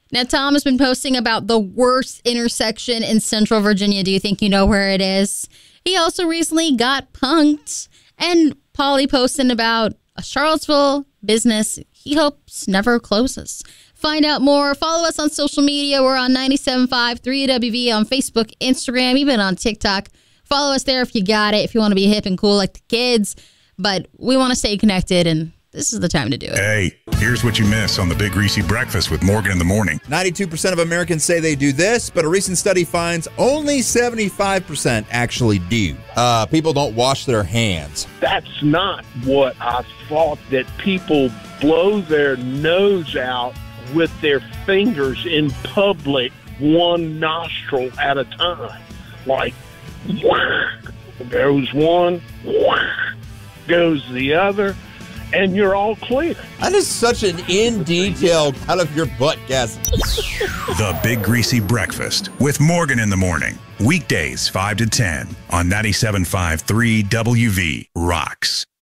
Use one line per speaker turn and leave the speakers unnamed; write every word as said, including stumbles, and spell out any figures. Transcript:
Now, Tom has been posting about the worst intersection in Central Virginia. Do you think you know where it is? He also recently got punked. And Paulie posting about a Charlottesville business he hopes never closes. Find out more. Follow us on social media. We're on ninety-seven point five three W V on Facebook, Instagram, even on TikTok. Follow us there if you got it, if you want to be hip and cool like the kids. But we want to stay connected, and this is the time to do it.
Hey, here's what you miss on the Big Greasy Breakfast with Morgan in the Morning.
ninety-two percent of Americans say they do this, but a recent study finds only seventy-five percent actually do. Uh, people don't wash their hands.
That's not what I thought, that people blow their nose out with their fingers in public, one nostril at a time. Like, whack, goes one, whack, goes the other, and you're all clear.
That is such an in-detail out of your butt guess.
The Big Greasy Breakfast with Morgan in the Morning. Weekdays five to ten on ninety-seven point five three W V Rocks.